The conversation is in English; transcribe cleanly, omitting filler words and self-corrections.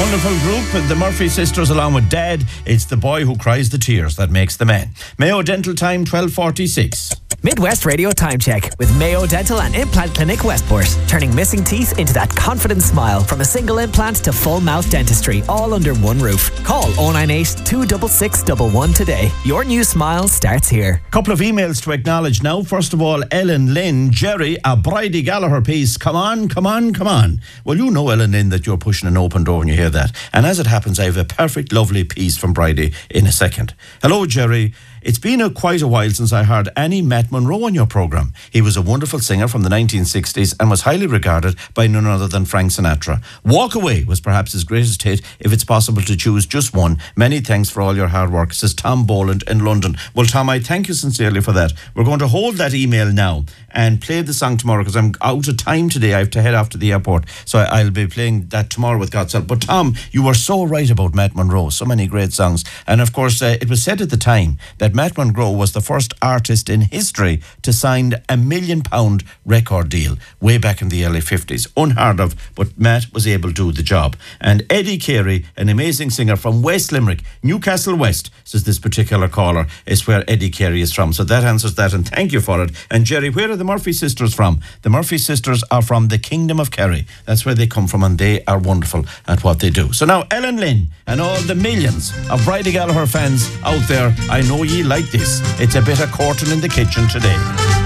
wonderful group, the Murphy sisters, along with Dad. It's the boy who cries the tears that makes the man. Mayo Dental Time, 12:46. Midwest Radio Time Check with Mayo Dental and Implant Clinic Westport. Turning missing teeth into that confident smile. From a single implant to full mouth dentistry, all under one roof. Call 098 266 111 today. Your new smile starts here. Couple of emails to acknowledge now. First of all, Ellen Lynn, Jerry, a Bridie Gallagher piece. Come on, come on, come on. Well, you know, Ellen Lynn, that you're pushing an open door when you hear that. And as it happens, I have a perfect, lovely piece from Bridie in a second. Hello, Jerry. It's been quite a while since I heard any Matt Monro on your programme. He was a wonderful singer from the 1960s and was highly regarded by none other than Frank Sinatra. Walk Away was perhaps his greatest hit, if it's possible to choose just one. Many thanks for all your hard work, says Tom Boland in London. Well, Tom, I thank you sincerely for that. We're going to hold that email now and play the song tomorrow because I'm out of time today. I have to head off to the airport, so I'll be playing that tomorrow with God's help. But Tom, you were so right about Matt Monro. So many great songs. And of course, it was said at the time that Matt Monro was the first artist in history to sign £1 million record deal way back in the early 50s. Unheard of, but Matt was able to do the job. And Eddie Carey, an amazing singer from West Limerick, Newcastle West, says this particular caller, is where Eddie Carey is from. So that answers that, and thank you for it. And Jerry, where are the Murphy sisters from? The Murphy sisters are from the Kingdom of Kerry. That's where they come from, and they are wonderful at what they do. So now, Ellen Lynn and all the millions of Bridie Gallagher fans out there, I know ye like this. It's a bit of courting in the kitchen today.